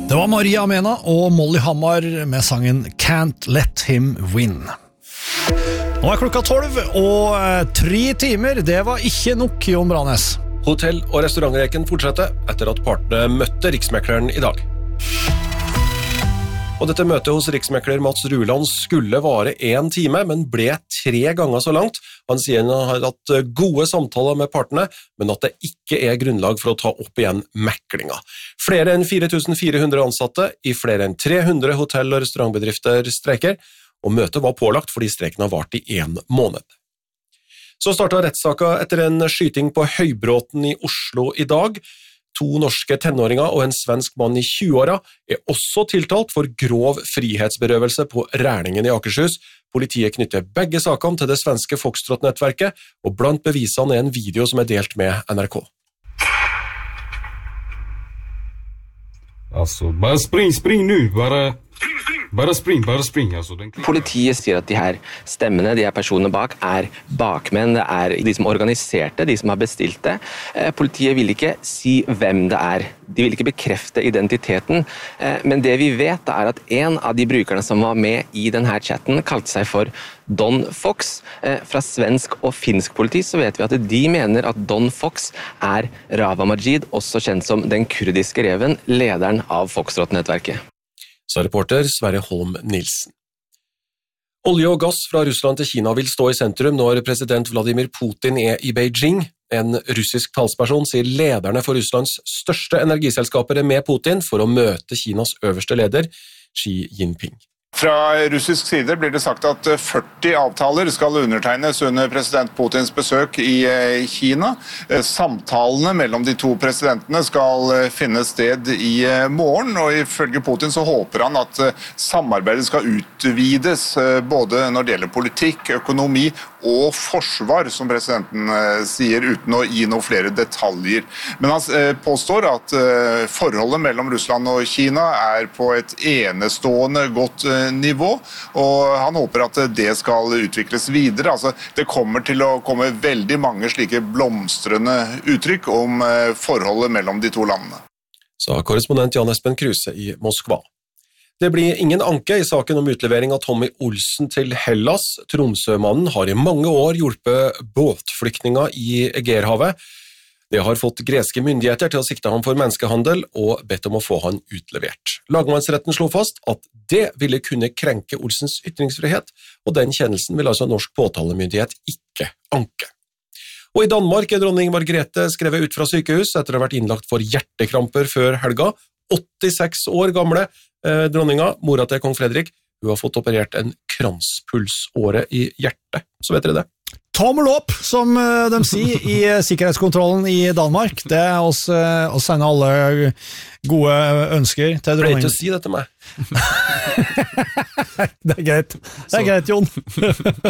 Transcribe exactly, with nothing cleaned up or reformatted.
Det var Maria Mena og Molly Hammar med sangen Can't Let Him Win. Nå er klokka tolv, og tre timer, det var ikke nok, Jon Branes. Hotell- og restaurantreken fortsetter etter at partene møtte riksmekleren i dag. Og dette møtet hos riksmekler Mats Ruland skulle vare en time, men ble tre ganger så langt. Han sier han har hatt gode samtaler med partene, men at det ikke er grunnlag for å ta opp igjen meklinga. Flere enn fire tusen fire hundre ansatte i flere enn tre hundre hotell- og restaurantbedrifter streiker, og møtet var pålagt fordi streiken har vart i en måned. Så startet rettssaka etter en skyting på Høybråten i Oslo i dag. To norske tenåringer og en svensk mann i tjue-åra er også tiltalt for grov frihetsberøvelse på Rælingen i Akershus. Politiet knytter begge sakene til det svenske Foxtrot-nettverket, og blant bevisene er en video som er delt med N R K. Altså, bare spring, spring nu, bare... Bare spring, bare spring. Altså, den... Politiet sier at de her stemmene, de her personene bak, er bakmenn, det er de som organiserte, de som har bestilt det. Politiet vil ikke si hvem det er. De vil ikke bekrefte identiteten, men det vi vet er at en av de brukerne som var med i denne chatten kalte seg for Don Fox. Fra svensk og finsk politi så vet vi at de mener at Don Fox er Rawa Majid, også kjent som den kurdiske reven, lederen av Foxtrot-nettverket. Sa reporter Sverre Holm Nilsen. Olje og gass fra Russland til Kina vil stå i sentrum når president Vladimir Putin er i Beijing. En russisk talsperson sier lederne for Russlands største energiselskaper er med Putin for å møte Kinas øverste leder, Xi Jinping. Fra russisk side blir det sagt at førti avtaler skal undertegnes under president Putins besøk i Kina. Samtalene mellom de to presidentene skal finne sted i morgen, og ifølge Putin så håper han at samarbeidet skal utvides både når det gjelder politikk, økonomi og forsvar, som presidenten sier, uten å gi noen flere detaljer. Men han påstår at forholdet mellom Russland og Kina er på et enestående godt nivå, og han håper at det skal utvikles videre. Altså, det kommer til å komme veldig mange slike blomstrende uttrykk om forholdet mellom de to landene. Sa korrespondent Jan Espen Kruse i Moskva. Det blir ingen anke i saken om utlevering av Tommy Olsen til Hellas. Tromsømannen har i mange år hjulpet båtflyktninger i Egeerhavet. Det har fått greske myndigheter til å sikte ham for menneskehandel og bedt om å få han utlevert. Lagmannsretten slo fast at det ville kunne krenke Olsens ytringsfrihet, og den kjennelsen vil altså norsk påtalemyndighet ikke anke. Og i Danmark er dronning Margrethe skrevet ut fra sykehus etter å ha vært innlagt for hjertekramper før helga. åttiseks år gamle eh, dronninga, mora til kong Fredrik, hun har fått operert en kranspulsåre i hjertet. Så vet dere det. Tommel opp, som de sier i sikkerhetskontrollen i Danmark. Det er oss, oss sender alle gode ønsker til dronningen. Pleier ikke å si det til meg. Det er greit. Det er greit, Jon.